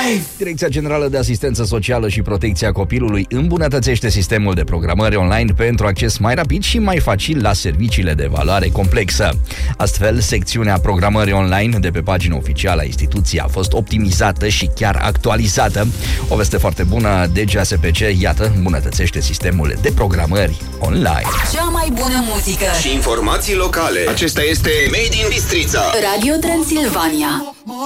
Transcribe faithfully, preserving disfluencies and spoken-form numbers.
Life! Direcția Generală de Asistență Socială și Protecția Copilului îmbunătățește sistemul de programări online pentru acces mai rapid și mai facil la serviciile de valoare complexă. Astfel, secțiunea programării online de pe pagina oficială a instituției a fost optimizată și chiar actualizată. O veste foarte bună de G A S P C, iată, îmbunătățește sistemul de programări online. Cea mai bună muzică și informații locale. Acesta este Made in Bistrița. Radio Transilvania.